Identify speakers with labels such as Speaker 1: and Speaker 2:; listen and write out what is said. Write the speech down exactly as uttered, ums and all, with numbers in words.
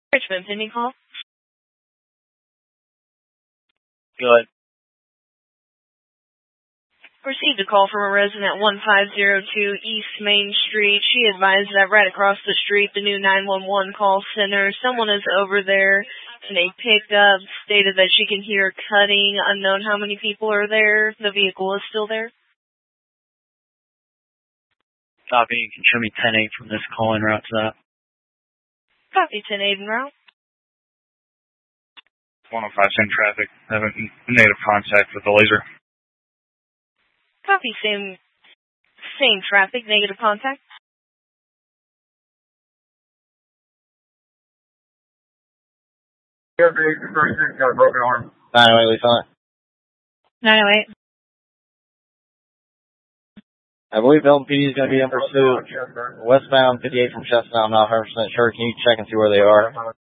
Speaker 1: Richmond, pending call.
Speaker 2: Good.
Speaker 1: Received a call from a resident at one five zero two East Main Street. She advised that right across the street, the new nine one one call center, someone is over there and they picked up, stated that she can hear cutting, unknown how many people are there. The vehicle is still there.
Speaker 2: Copy. You can show me ten eight from this call en route to that.
Speaker 1: Copy, ten eight en route.
Speaker 3: one oh five, same traffic. Having negative contact with the laser.
Speaker 1: Copy, same, same traffic, negative contact.
Speaker 3: Got a broken arm.
Speaker 2: nine oh eight, Lisa.
Speaker 1: nine oh eight.
Speaker 2: I believe L M P D is going to be in pursuit westbound fifty-eight from Chestnut. I'm not one hundred percent sure. Can you check and see where they are?